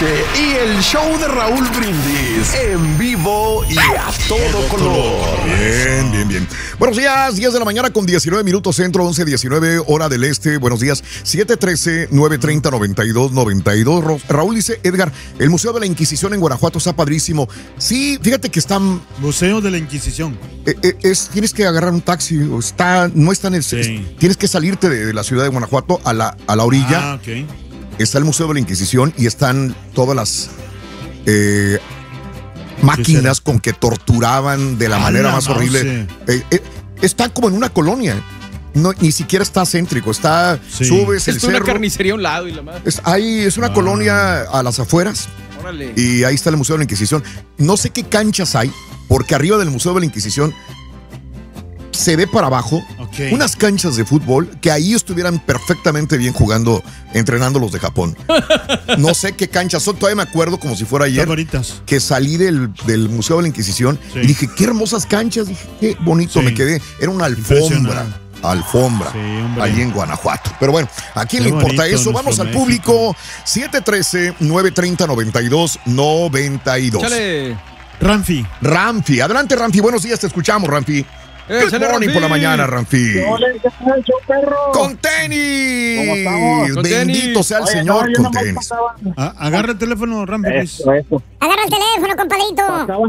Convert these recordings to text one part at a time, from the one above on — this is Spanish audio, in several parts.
noche y el show de Raúl Brindis en vivo y a todo color. Bien. Buenos días, 10 de la mañana con 19 minutos centro, 11:19 hora del este. Buenos días, 713-930-9292. Raúl dice, Edgar, el Museo de la Inquisición en Guanajuato está padrísimo. Sí, fíjate que está... Museo de la Inquisición. Tienes que agarrar un taxi, no está en el... Sí. Tienes que salirte de la ciudad de Guanajuato a la orilla. Ok. Está el Museo de la Inquisición y están todas las máquinas con que torturaban de la manera más horrible. Está como en una colonia. No, ni siquiera está céntrico. Subes el cerro. Es una carnicería a un lado y la madre. Es una colonia a las afueras. Órale. Y ahí está el Museo de la Inquisición. No sé qué canchas hay, porque arriba del Museo de la Inquisición se ve para abajo unas canchas de fútbol que ahí estuvieran perfectamente bien jugando, entrenando los de Japón. No sé qué canchas son, todavía me acuerdo como si fuera ayer que salí del Museo de la Inquisición y dije, qué hermosas canchas, dije, qué bonito me quedé. Era una alfombra allí en Guanajuato. Pero bueno, ¿a quién le importa eso? Vamos al público. 713-930-9292. Chale. Ramfi, adelante Ramfi, buenos días, te escuchamos Ramfi. Good morning por la mañana, Ramfi. Con tenis. ¿Cómo estamos? Bendito sea el Señor con tenis. Agarra el teléfono, Ramfi. Eso. Agarra el teléfono, compadrito.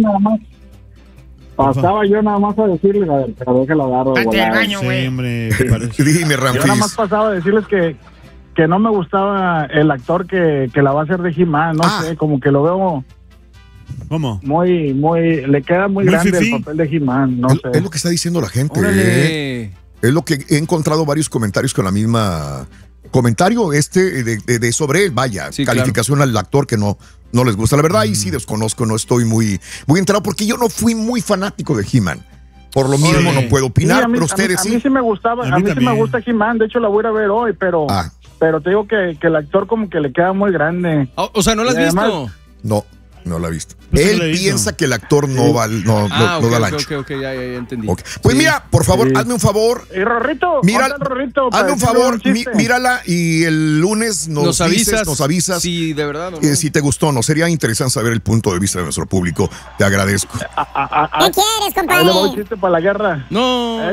Pasaba yo nada más a decirles, a ver que lo agarro. Vete al baño, güey. Sí, hombre, dime, Ramfi. Yo nada más pasaba a decirles que no me gustaba el actor que la va a hacer de He-Man, no sé, como que lo veo... ¿Cómo? Muy, le queda muy grande el papel de He-Man, no sé. Es lo que está diciendo la gente. Es lo que he encontrado varios comentarios con la misma comentario de sobre él, vaya, calificación al actor que no les gusta. La verdad, ahí sí desconozco, no estoy muy enterado porque yo no fui muy fanático de He-Man. Por lo mismo no puedo opinar, pero ustedes sí. A mí sí me gustaba, a mí sí me gusta He-Man, de hecho la voy a ver hoy, pero te digo que el actor como que le queda muy grande. O sea, ¿no lo has visto? No la ha visto. Él piensa que el actor no da el ancho. Ok, ya entendí. Okay. Pues mira, por favor, hazme un favor. Y Rorrito, hazme un favor, mírala y el lunes nos avisas. Sí, de verdad. Si te gustó, no sería interesante saber el punto de vista de nuestro público. Te agradezco. ¿Qué quieres, compadre? Le voy a chiste para la guerra. No.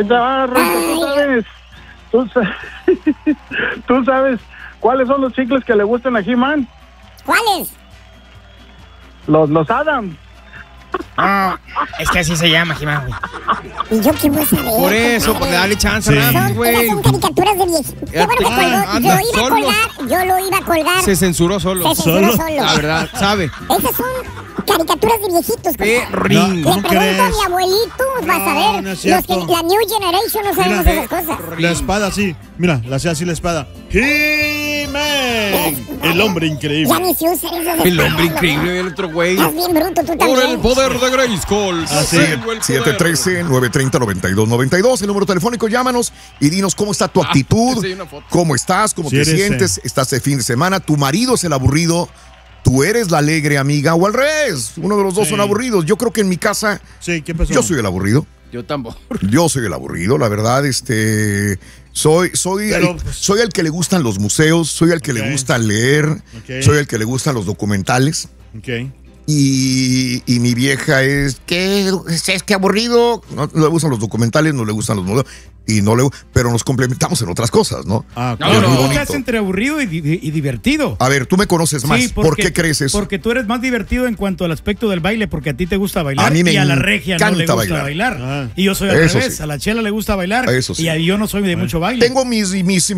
¿Tú sabes cuáles son los chicles que le gustan a He-Man? ¿Cuáles? Los Adam. Es que así se llama, He-Man, güey. ¿Y yo qué voy a saber? Por eso, porque dale chance, güey. Son caricaturas de viejitos. Qué bueno que yo lo iba a colgar. Se censuró solo. La verdad, sabe. Esas son caricaturas de viejitos. Le pregunto a mi abuelito, vas a ver. No es los cierto. La New Generation no sabemos esas cosas. La espada, sí. Mira, la hace así la espada. He-Man, el hombre increíble. Ya ni se usa esas. El hombre increíble, el otro güey. Estás bien bruto tú también. Por el poder de Grayskull. 713-930-9292. El número telefónico, llámanos y dinos cómo está tu actitud, cómo estás, cómo te sientes. Estás de fin de semana, tu marido es el aburrido, tú eres la alegre amiga o al revés. Uno de los dos son aburridos. Yo creo que en mi casa, ¿qué pasó? Yo soy el aburrido. Yo tampoco. Yo soy el aburrido, la verdad, soy el que le gustan los museos, soy el que le gusta leer, soy el que le gustan los documentales. Y mi vieja es que aburrido, no le gustan los documentales, no le gustan los museos, pero nos complementamos en otras cosas, ¿no? No, estás entre aburrido y divertido. A ver, tú me conoces más. ¿Por qué crees eso? Porque tú eres más divertido en cuanto al aspecto del baile, porque a ti te gusta bailar. A mí me y a la regia no le gusta bailar. Y yo soy al revés. Sí. A la chela le gusta bailar. Y yo no soy de mucho baile. Tengo mis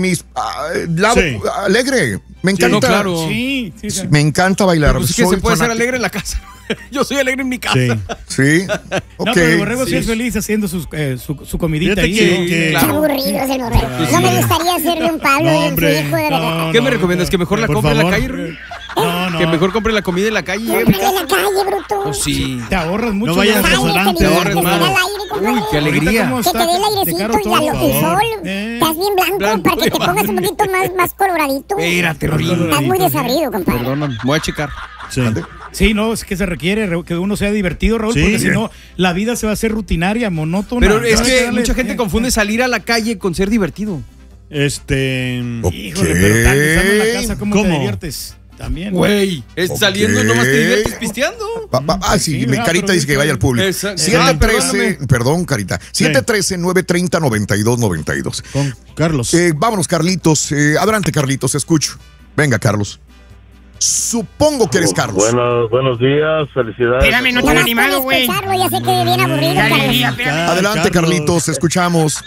alegre. Me encanta. Sí, claro. Me encanta bailar. Pues es que se puede ser alegre en la casa. Yo soy alegre en mi casa. Sí. No, pero el borrego sí es feliz haciendo su comidita ahí. Qué aburrido es el borrego. No me gustaría hacerle un palo a su hijo, de verdad. ¿Qué me recomiendas? ¿Que mejor la compre en la calle? No. Que mejor compre la comida en la calle. Cómprale en la calle, bruto. Pues sí. Te ahorras mucho. No vayas al restaurante. Te ahorras más. Uy, qué alegría. Que te dé el airecito y el sol. Estás bien blanco para que te pongas un poquito más coloradito. Espérate, estás muy desabrido, compadre. Perdóname, voy a checar. Sí, no, es que se requiere que uno sea divertido, Raúl, porque si no, la vida se va a hacer rutinaria, monótona. Pero es que mucha gente confunde salir a la calle con ser divertido. Híjole, pero estando en la casa, ¿cómo te diviertes? También. Güey, saliendo nomás te diviertes pisteando. Sí, Carita dice que vaya al público. 713, perdón, Carita. 713-930-9292. Con Carlos. Vámonos, Carlitos. Adelante, Carlitos, escucho. Venga, Carlos. Supongo que eres Carlos. Buenos días, felicidades. Espérame, no te han animado, güey. Ya sé que bien aburrido, Carlos. Adelante, Carlitos, escuchamos.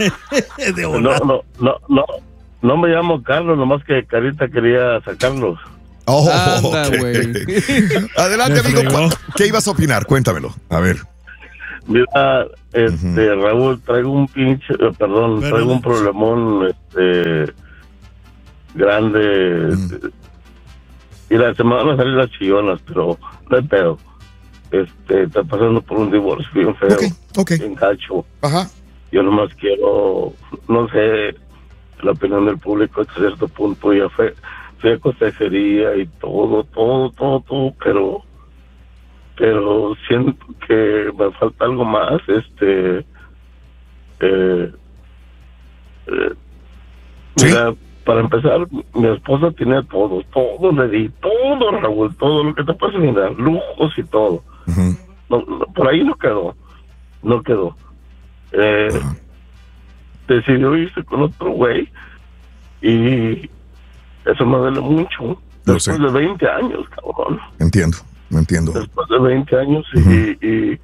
No me llamo Carlos, nomás que Carita quería sacarlos. Anda, güey. Adelante, amigo. ¿Qué ibas a opinar? Cuéntamelo. A ver. Mira, Raúl, traigo un problemón, grande. Mira, se me van a salir las chillonas, pero no hay pedo. Está pasando por un divorcio bien feo, bien gacho. Ajá. Yo nomás quiero, no sé, la opinión del público hasta cierto punto. Ya fui a consejería y todo, pero siento que me falta algo más. Mira, para empezar, mi esposa tenía todo le di, todo, Raúl, todo lo que te puedes mirar, lujos y todo. Uh-huh. No, por ahí no quedó. Decidió irse con otro güey y eso me duele mucho. Después de 20 años, cabrón. Entiendo. Después de 20 años y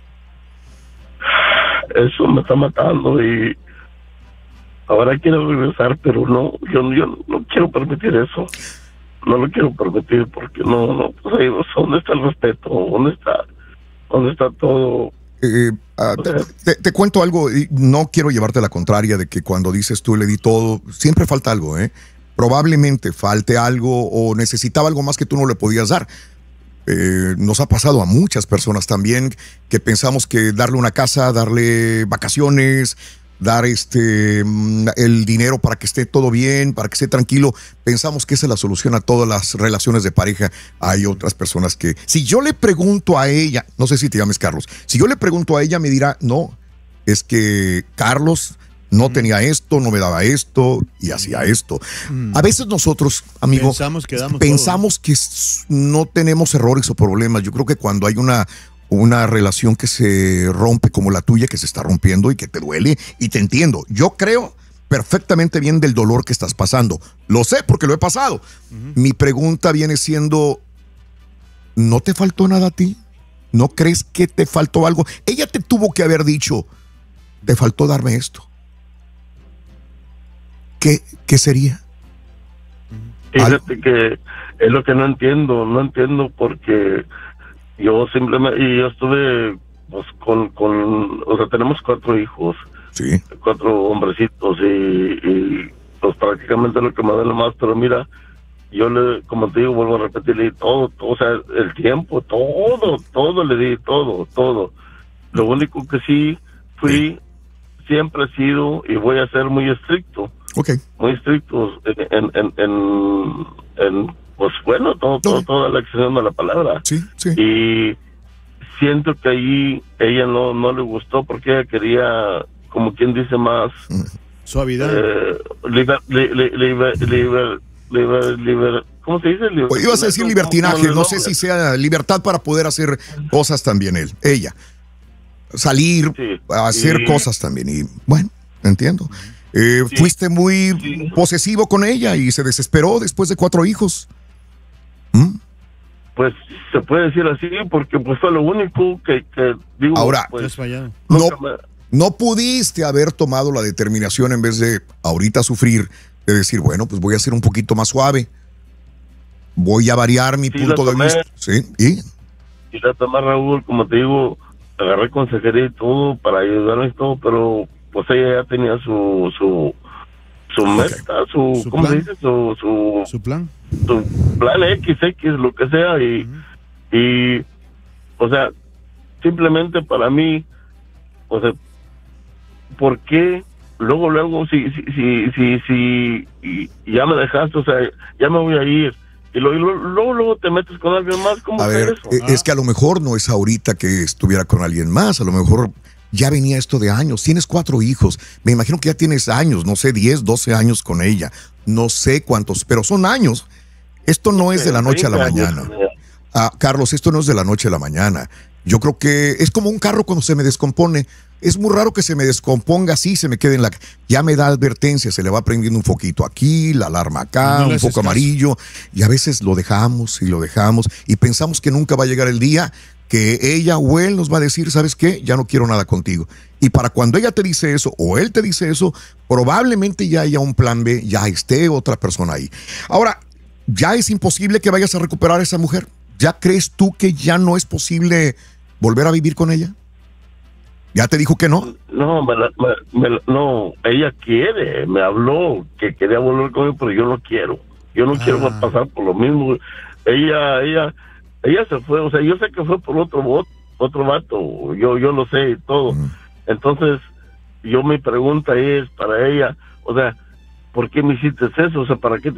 eso me está matando y ahora quiero regresar, pero no, yo no quiero permitir eso. No lo quiero permitir porque no, pues ahí, ¿dónde está el respeto? ¿Dónde está todo? Te cuento algo, y no quiero llevarte la contraria de que cuando dices tú le di todo, siempre falta algo, Probablemente falte algo o necesitaba algo más que tú no le podías dar. Nos ha pasado a muchas personas también que pensamos que darle una casa, darle vacaciones, dar el dinero para que esté todo bien, para que esté tranquilo, pensamos que esa es la solución a todas las relaciones de pareja. Hay otras personas que, si yo le pregunto a ella, no sé si te llames Carlos, si yo le pregunto a ella me dirá, no, es que Carlos no tenía esto, no me daba esto y hacía esto. A veces nosotros, amigo, pensamos que no tenemos errores o problemas. Yo creo que cuando hay una relación que se rompe como la tuya, que se está rompiendo y que te duele, y te entiendo. Yo creo perfectamente bien del dolor que estás pasando. Lo sé porque lo he pasado. Mi pregunta viene siendo, ¿no te faltó nada a ti? ¿No crees que te faltó algo? Ella te tuvo que haber dicho, te faltó darme esto. ¿Qué sería? Fíjate que es lo que no entiendo porque yo estuve pues o sea, tenemos 4 hijos, sí, 4 hombrecitos y pues prácticamente lo que me duele más, pero mira, yo como te digo, vuelvo a repetirle todo, o sea, el tiempo, todo le di, todo. Lo único que sí siempre he sido y voy a ser muy estricto. Okay. Muy estrictos en pues bueno, toda la extensión de la palabra. Sí. Y siento que ahí ella no le gustó porque ella quería, como quien dice, más suavidad. ¿Cómo se dice? Ibas a decir libertinaje, no sé si sea libertad para poder hacer cosas también ella. Salir, hacer cosas también. Y bueno, entiendo. Fuiste muy posesivo con ella y se desesperó después de 4 hijos. Pues se puede decir así porque pues fue lo único que digo. Ahora, pues, no pudiste haber tomado la determinación en vez de ahorita sufrir, de decir, bueno, pues voy a ser un poquito más suave. Voy a variar mi punto de vista. Sí, y la tomé, Raúl, como te digo, agarré consejería y todo para ayudarme y todo, pero pues ella ya tenía su meta, su ¿cómo se dice? Su plan. Su plan XX, lo que sea, y o sea, simplemente para mí, o sea, ¿por qué luego si ya me dejaste, o sea, ya me voy a ir? Y luego te metes con alguien más, ¿cómo es eso? Es que a lo mejor no es ahorita que estuviera con alguien más, a lo mejor ya venía esto de años. Tienes 4 hijos, me imagino que ya tienes años, no sé, 10, 12 años con ella, no sé cuántos, pero son años. Esto no es de la noche a la mañana. Carlos, esto no es de la noche a la mañana. Yo creo que es como un carro cuando se me descompone. Es muy raro que se me descomponga así, se me quede en la... Ya me da advertencia, se le va prendiendo un foquito aquí, la alarma acá, un poco amarillo, y a veces lo dejamos y pensamos que nunca va a llegar el día que ella o él nos va a decir, ¿sabes qué? Ya no quiero nada contigo. Y para cuando ella te dice eso o él te dice eso, probablemente ya haya un plan B, ya esté otra persona ahí. Ahora, ya es imposible que vayas a recuperar a esa mujer. ¿Ya crees tú que ya no es posible volver a vivir con ella? ¿Ya te dijo que no? No, no, ella quiere, me habló que quería volver con él, pero yo no quiero. Yo no quiero pasar por lo mismo. Ella se fue, o sea, yo sé que fue por otro vato, yo lo sé y todo. Entonces, mi pregunta es para ella, o sea, ¿por qué me hiciste eso? O sea, ¿para qué